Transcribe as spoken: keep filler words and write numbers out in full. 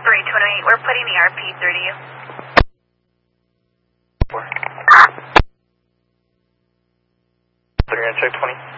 three twenty-eight, we're putting the R P through to you. Four. They're going to check twenty.